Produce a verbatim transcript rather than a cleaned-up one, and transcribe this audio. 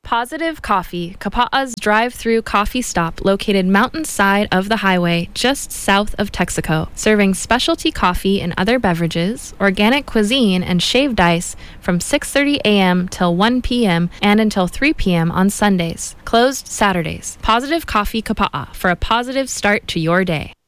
Positive Coffee, Kapa'a's drive-through coffee stop located mountainside of the highway just south of Texaco, serving specialty coffee and other beverages, organic cuisine, and shaved ice from six thirty a.m. till one p.m. and until three p.m. on Sundays. Closed Saturdays. Positive Coffee Kapa'a for a positive start to your day.